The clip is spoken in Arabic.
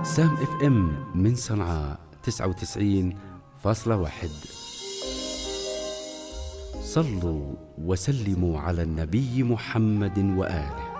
سام اف ام من صنعاء 99.1. صلوا وسلموا على النبي محمد وآله.